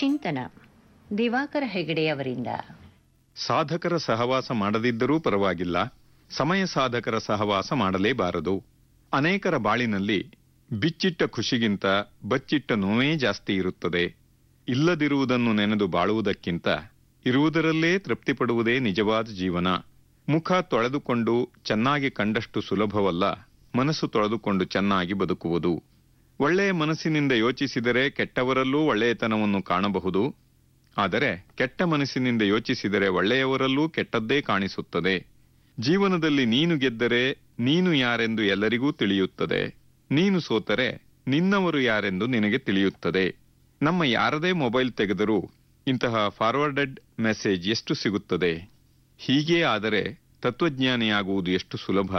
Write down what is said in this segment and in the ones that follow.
ಚಿಂತನ ದಿವಾಕರ ಹೆಗಡೆಯವರಿಂದ. ಸಾಧಕರ ಸಹವಾಸ ಮಾಡದಿದ್ದರೂ ಪರವಾಗಿಲ್ಲ, ಸಮಯ ಸಾಧಕರ ಸಹವಾಸ ಮಾಡಲೇಬಾರದು. ಅನೇಕರ ಬಾಳಿನಲ್ಲಿ ಬಿಚ್ಚಿಟ್ಟ ಖುಷಿಗಿಂತ ಬಚ್ಚಿಟ್ಟ ನೋವೇ ಜಾಸ್ತಿ ಇರುತ್ತದೆ. ಇಲ್ಲದಿರುವುದನ್ನು ನೆನೆದು ಬಾಳುವುದಕ್ಕಿಂತ ಇರುವುದರಲ್ಲೇ ತೃಪ್ತಿಪಡುವುದೇ ನಿಜವಾದ ಜೀವನ. ಮುಖ ತೊಳೆದುಕೊಂಡು ಚೆನ್ನಾಗಿ ಕಂಡಷ್ಟು ಸುಲಭವಲ್ಲ ಮನಸ್ಸು ತೊಳೆದುಕೊಂಡು ಚೆನ್ನಾಗಿ ಬದುಕುವುದು. ಒಳ್ಳೆಯ ಮನಸ್ಸಿನಿಂದ ಯೋಚಿಸಿದರೆ ಕೆಟ್ಟವರಲ್ಲೂ ಒಳ್ಳೆಯತನವನ್ನು ಕಾಣಬಹುದು. ಆದರೆ ಕೆಟ್ಟ ಮನಸ್ಸಿನಿಂದ ಯೋಚಿಸಿದರೆ ಒಳ್ಳೆಯವರಲ್ಲೂ ಕೆಟ್ಟದ್ದೇ ಕಾಣಿಸುತ್ತದೆ. ಜೀವನದಲ್ಲಿ ನೀನು ಗೆದ್ದರೆ ನೀನು ಯಾರೆಂದು ಎಲ್ಲರಿಗೂ ತಿಳಿಯುತ್ತದೆ. ನೀನು ಸೋತರೆ ನಿನ್ನವರು ಯಾರೆಂದು ನಿನಗೆ ತಿಳಿಯುತ್ತದೆ. ನಮ್ಮ ಯಾರದೇ ಮೊಬೈಲ್ ತೆಗೆದರೂ ಇಂತಹ ಫಾರ್ವರ್ಡೆಡ್ ಮೆಸೇಜ್ ಎಷ್ಟು ಸಿಗುತ್ತದೆ. ಹೀಗೇ ಆದರೆ ತತ್ವಜ್ಞಾನಿಯಾಗುವುದು ಎಷ್ಟು ಸುಲಭ.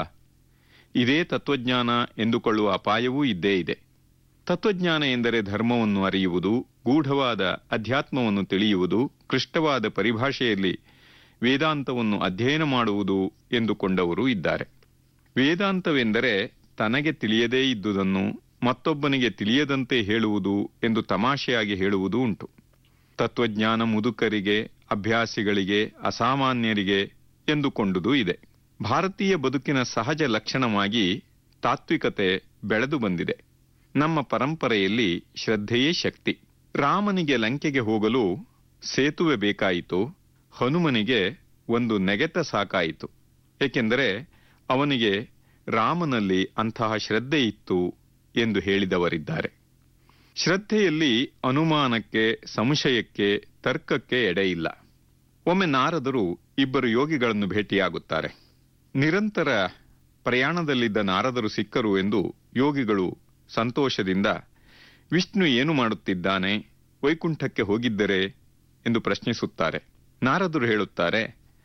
ಇದೇ ತತ್ವಜ್ಞಾನ ಎಂದುಕೊಳ್ಳುವ ಅಪಾಯವೂ ಇದ್ದೇ ಇದೆ. ತತ್ವಜ್ಞಾನ ಎಂದರೆ ಧರ್ಮವನ್ನು ಅರಿಯುವುದು, ಗೂಢವಾದ ಅಧ್ಯಾತ್ಮವನ್ನು ತಿಳಿಯುವುದು, ಕ್ಲಿಷ್ಟವಾದ ಪರಿಭಾಷೆಯಲ್ಲಿ ವೇದಾಂತವನ್ನು ಅಧ್ಯಯನ ಮಾಡುವುದು ಎಂದುಕೊಂಡವರು ಇದ್ದಾರೆ. ವೇದಾಂತವೆಂದರೆ ತನಗೆ ತಿಳಿಯದೇ ಇದ್ದುದನ್ನು ಮತ್ತೊಬ್ಬನಿಗೆ ತಿಳಿಯದಂತೆ ಹೇಳುವುದು ಎಂದು ತಮಾಷೆಯಾಗಿ ಹೇಳುವುದು ಉಂಟು. ತತ್ವಜ್ಞಾನ ಮುದುಕರಿಗೆ, ಅಭ್ಯಾಸಿಗಳಿಗೆ, ಅಸಾಮಾನ್ಯರಿಗೆ ಎಂದುಕೊಂಡುದು ಇದೆ. ಭಾರತೀಯ ಬದುಕಿನ ಸಹಜ ಲಕ್ಷಣವಾಗಿ ತಾತ್ವಿಕತೆ ಬೆಳೆದು ಬಂದಿದೆ. ನಮ್ಮ ಪರಂಪರೆಯಲ್ಲಿ ಶ್ರದ್ಧೆಯೇ ಶಕ್ತಿ. ರಾಮನಿಗೆ ಲಂಕೆಗೆ ಹೋಗಲು ಸೇತುವೆ ಬೇಕಾಯಿತು, ಹನುಮನಿಗೆ ಒಂದು ನೆಗೆತ ಸಾಕಾಯಿತು. ಏಕೆಂದರೆ ಅವನಿಗೆ ರಾಮನಲ್ಲಿ ಅಂತಹ ಶ್ರದ್ಧೆ ಇತ್ತು ಎಂದು ಹೇಳಿದವರಿದ್ದಾರೆ. ಶ್ರದ್ಧೆಯಲ್ಲಿ ಅನುಮಾನಕ್ಕೆ, ಸಂಶಯಕ್ಕೆ, ತರ್ಕಕ್ಕೆ ಎಡೆಯಿಲ್ಲ. ಒಮ್ಮೆ ನಾರದರು ಇಬ್ಬರು ಯೋಗಿಗಳನ್ನು ಭೇಟಿಯಾಗುತ್ತಾರೆ. ನಿರಂತರ ಪ್ರಯಾಣದಲ್ಲಿದ್ದ ನಾರದರು ಸಿಕ್ಕರು ಎಂದು ಯೋಗಿಗಳು ಸಂತೋಷದಿಂದ ವಿಷ್ಣು ಏನು ಮಾಡುತ್ತಿದ್ದಾನೆ, ವೈಕುಂಠಕ್ಕೆ ಹೋಗಿದ್ದರೆ ಎಂದು ಪ್ರಶ್ನಿಸುತ್ತಾರೆ. ನಾರದರು ಹೇಳುತ್ತಾರೆ,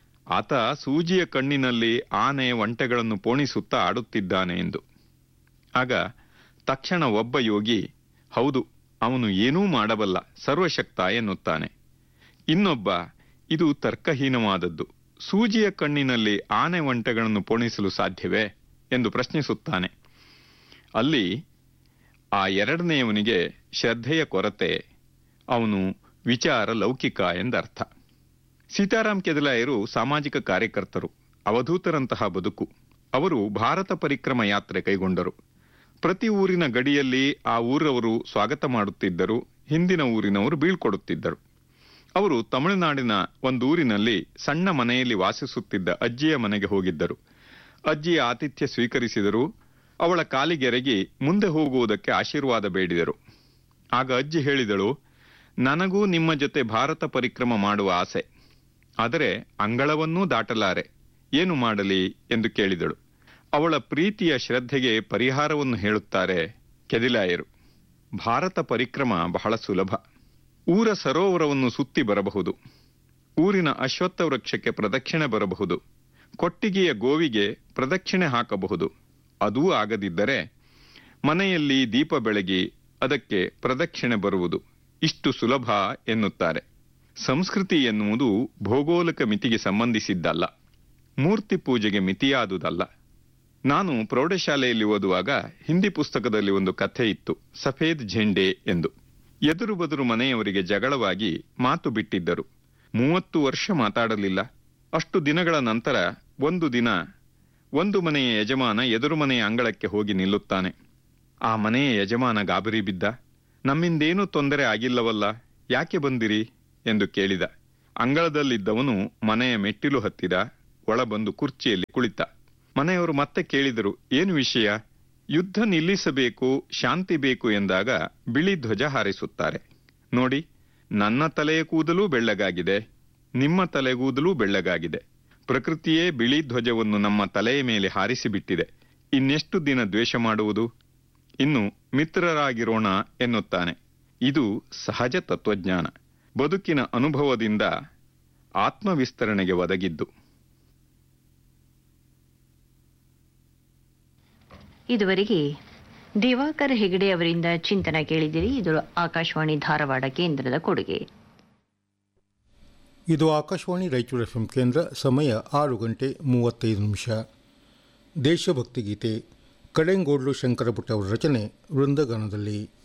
ಆತ ಸೂಜಿಯ ಕಣ್ಣಿನಲ್ಲಿ ಆನೆ ಒಂಟೆಗಳನ್ನು ಪೋಣಿಸುತ್ತಾ ಆಡುತ್ತಿದ್ದಾನೆ ಎಂದು. ಆಗ ತಕ್ಷಣ ಒಬ್ಬ ಯೋಗಿ, ಹೌದು, ಅವನು ಏನೂ ಮಾಡಬಲ್ಲ, ಸರ್ವಶಕ್ತ ಎನ್ನುತ್ತಾನೆ. ಇನ್ನೊಬ್ಬ, ಇದು ತರ್ಕಹೀನವಾದದ್ದು, ಸೂಜಿಯ ಕಣ್ಣಿನಲ್ಲಿ ಆನೆ ಒಂಟೆಗಳನ್ನು ಪೋಣಿಸಲು ಸಾಧ್ಯವೇ ಎಂದು ಪ್ರಶ್ನಿಸುತ್ತಾನೆ. ಅಲ್ಲಿ ಆ ಎರಡನೆಯವನಿಗೆ ಶ್ರದ್ಧೆಯ ಕೊರತೆ, ಅವನು ವಿಚಾರ ಲೌಕಿಕ ಎಂದರ್ಥ. ಸೀತಾರಾಮ್ ಕೆದಲಾಯರು ಸಾಮಾಜಿಕ ಕಾರ್ಯಕರ್ತರು, ಅವಧೂತರಂತಹ ಬದುಕು. ಅವರು ಭಾರತ ಪರಿಕ್ರಮ ಯಾತ್ರೆ ಕೈಗೊಂಡರು. ಪ್ರತಿ ಊರಿನ ಗಡಿಯಲ್ಲಿ ಆ ಊರವರು ಸ್ವಾಗತ ಮಾಡುತ್ತಿದ್ದರು, ಹಿಂದಿನ ಊರಿನವರು ಬೀಳ್ಕೊಡುತ್ತಿದ್ದರು. ಅವರು ತಮಿಳುನಾಡಿನ ಒಂದೂರಿನಲ್ಲಿ ಸಣ್ಣ ಮನೆಯಲ್ಲಿ ವಾಸಿಸುತ್ತಿದ್ದ ಅಜ್ಜಿಯ ಮನೆಗೆ ಹೋಗಿದ್ದರು. ಅಜ್ಜಿಯ ಆತಿಥ್ಯ ಸ್ವೀಕರಿಸಿದರು. ಅವಳ ಕಾಲಿಗೆರಗಿ ಮುಂದೆ ಹೋಗುವುದಕ್ಕೆ ಆಶೀರ್ವಾದ ಬೇಡಿದರು. ಆಗ ಅಜ್ಜಿ ಹೇಳಿದಳು, ನನಗೂ ನಿಮ್ಮ ಜೊತೆ ಭಾರತ ಪರಿಕ್ರಮ ಮಾಡುವ ಆಸೆ, ಆದರೆ ಅಂಗಳವನ್ನೂ ದಾಟಲಾರೆ, ಏನು ಮಾಡಲಿ ಎಂದು ಕೇಳಿದಳು. ಅವಳ ಪ್ರೀತಿಯ ಶ್ರದ್ಧೆಗೆ ಪರಿಹಾರವನ್ನು ಹೇಳುತ್ತಾರೆ ಕೆದಿಲಾಯರು. ಭಾರತ ಪರಿಕ್ರಮ ಬಹಳ ಸುಲಭ. ಊರ ಸರೋವರವನ್ನು ಸುತ್ತಿ ಬರಬಹುದು, ಊರಿನ ಅಶ್ವತ್ಥ ವೃಕ್ಷಕ್ಕೆ ಪ್ರದಕ್ಷಿಣೆ ಬರಬಹುದು, ಕೊಟ್ಟಿಗೆಯ ಗೋವಿಗೆ ಪ್ರದಕ್ಷಿಣೆ ಹಾಕಬಹುದು. ಅದೂ ಆಗದಿದ್ದರೆ ಮನೆಯಲ್ಲಿ ದೀಪ ಬೆಳಗಿ ಅದಕ್ಕೆ ಪ್ರದಕ್ಷಿಣೆ ಬರುವುದು. ಇಷ್ಟು ಸುಲಭ ಎನ್ನುತ್ತಾರೆ. ಸಂಸ್ಕೃತಿ ಎನ್ನುವುದು ಭೌಗೋಳಿಕ ಮಿತಿಗೆ ಸಂಬಂಧಿಸಿದ್ದಲ್ಲ, ಮೂರ್ತಿ ಪೂಜೆಗೆ ಮಿತಿಯಾದುದಲ್ಲ. ನಾನು ಪ್ರೌಢಶಾಲೆಯಲ್ಲಿ ಓದುವಾಗ ಹಿಂದಿ ಪುಸ್ತಕದಲ್ಲಿ ಒಂದು ಕಥೆ ಇತ್ತು, ಸಫೇದ್ ಝೆಂಡೆ ಎಂದು. ಎದುರು ಬದುರು ಮನೆಯವರಿಗೆ ಜಗಳವಾಗಿ ಮಾತು ಬಿಟ್ಟಿದ್ದರು. 30 ವರ್ಷ ಮಾತಾಡಲಿಲ್ಲ. ಅಷ್ಟು ದಿನಗಳ ನಂತರ ಒಂದು ದಿನ ಒಂದು ಮನೆಯ ಯಜಮಾನ ಎದುರು ಮನೆಯ ಅಂಗಳಕ್ಕೆ ಹೋಗಿ ನಿಲ್ಲುತ್ತಾನೆ. ಆ ಮನೆಯ ಯಜಮಾನ ಗಾಬರಿ ಬಿದ್ದ. ನಮ್ಮಿಂದೇನೂ ತೊಂದರೆ ಆಗಿಲ್ಲವಲ್ಲ, ಯಾಕೆ ಬಂದಿರಿ ಎಂದು ಕೇಳಿದ. ಅಂಗಳದಲ್ಲಿದ್ದವನು ಮನೆಯ ಮೆಟ್ಟಿಲು ಹತ್ತಿದ, ಒಳ ಬಂದು ಕುರ್ಚಿಯಲ್ಲಿ ಕುಳಿತ. ಮನೆಯವರು ಮತ್ತೆ ಕೇಳಿದರು, ಏನು ವಿಷಯ? ಯುದ್ಧ ನಿಲ್ಲಿಸಬೇಕು, ಶಾಂತಿ ಬೇಕು ಎಂದಾಗ ಬಿಳಿ ಧ್ವಜ ಹಾರಿಸುತ್ತಾರೆ. ನೋಡಿ, ನನ್ನ ತಲೆಯ ಕೂದಲೂ ಬೆಳ್ಳಗಾಗಿದೆ, ನಿಮ್ಮ ತಲೆಗೂದಲೂ ಬೆಳ್ಳಗಾಗಿದೆ. ಪ್ರಕೃತಿಯೇ ಬಿಳಿ ಧ್ವಜವನ್ನು ನಮ್ಮ ತಲೆಯ ಮೇಲೆ ಹಾರಿಸಿಬಿಟ್ಟಿದೆ. ಇನ್ನೆಷ್ಟು ದಿನ ದ್ವೇಷ ಮಾಡುವುದು? ಇನ್ನು ಮಿತ್ರರಾಗಿರೋಣ ಎನ್ನುತ್ತಾನೆ. ಇದು ಸಹಜ ತತ್ವಜ್ಞಾನ, ಬದುಕಿನ ಅನುಭವದಿಂದ ಆತ್ಮವಿಸ್ತರಣೆಗೆ ಒದಗಿದ್ದು. ಇದುವರೆಗೆ ದಿವಾಕರ ಹೆಗಡೆ ಅವರಿಂದ ಚಿಂತನ ಕೇಳಿದಿರಿ. ಇದು ಆಕಾಶವಾಣಿ ಧಾರವಾಡ ಕೇಂದ್ರದ ಕೊಡುಗೆ. ಇದು ಆಕಾಶವಾಣಿ ರಾಯಚೂರು ಎಫ್ಎಂ ಕೇಂದ್ರ. ಸಮಯ 6:35. ದೇಶಭಕ್ತಿ ಗೀತೆ ಕಡೆಂಗೋಡ್ಲು ಶಂಕರಪುಟ್ಟ ಅವರ ರಚನೆ, ವೃಂದಗಾನದಲ್ಲಿ